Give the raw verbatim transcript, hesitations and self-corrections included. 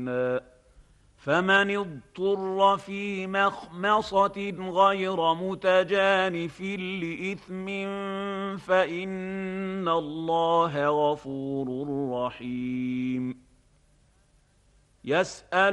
حسنا فمن اضطر في مخمصة غير متجانف لإثم فإن الله غفور رحيم. يسأل